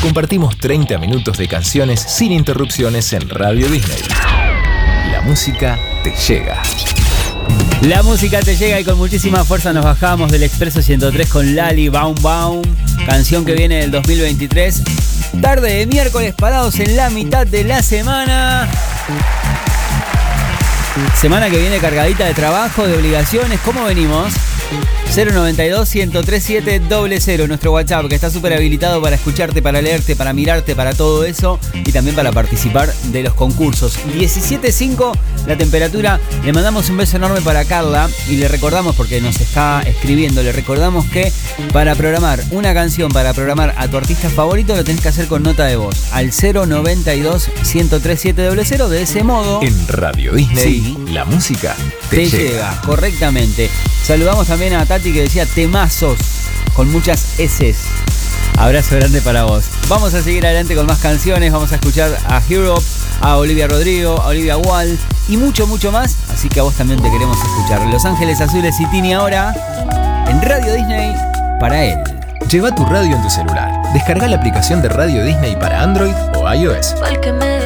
compartimos 30 minutos de canciones sin interrupciones en Radio Disney. La música te llega. La música te llega y con muchísima fuerza nos bajamos del Expreso 103 con Lali, Baum Baum, canción que viene del 2023. Tarde de miércoles, parados en la mitad de la semana. Semana que viene cargadita de trabajo, de obligaciones. ¿Cómo venimos? 092-103-700, nuestro WhatsApp, que está súper habilitado para escucharte, para leerte, para mirarte, para todo eso y también para participar de los concursos. 17.5 la temperatura. Le mandamos un beso enorme para Carla y le recordamos, porque nos está escribiendo, le recordamos que para programar una canción, para programar a tu artista favorito, lo tenés que hacer con nota de voz al 092-103-700. De ese modo, en Radio Disney, sí, la música te llega. Correctamente. Saludamos también a Tati, que decía temazos con muchas S's. Abrazo grande para vos. Vamos a seguir adelante con más canciones. Vamos a escuchar a Europe, a Olivia Rodrigo, a Olivia Wilde y mucho, mucho más. Así que a vos también te queremos escuchar. Los Ángeles Azules y Tini ahora en Radio Disney para él. Lleva tu radio en tu celular. Descarga la aplicación de Radio Disney para Android o iOS.